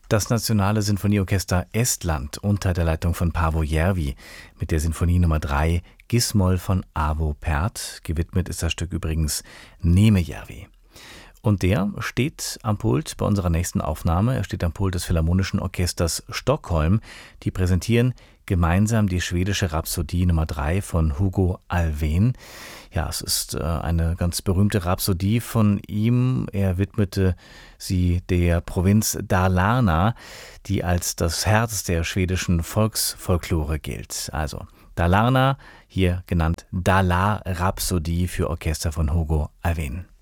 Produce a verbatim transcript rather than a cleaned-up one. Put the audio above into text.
Das Nationale Sinfonieorchester Estland unter der Leitung von Paavo Järvi mit der Sinfonie Nummer drei Gis-Moll von Arvo Pärt. Gewidmet ist das Stück übrigens Neeme Järvi. Und der steht am Pult bei unserer nächsten Aufnahme. Er steht am Pult des Philharmonischen Orchesters Stockholm. Die präsentieren gemeinsam die schwedische Rhapsodie Nummer drei von Hugo Alfvén. Ja, es ist äh, eine ganz berühmte Rhapsodie von ihm. Er widmete sie der Provinz Dalarna, die als das Herz der schwedischen Volksfolklore gilt. Also Dalarna, hier genannt Dalar-Rhapsodie für Orchester von Hugo Alfvén.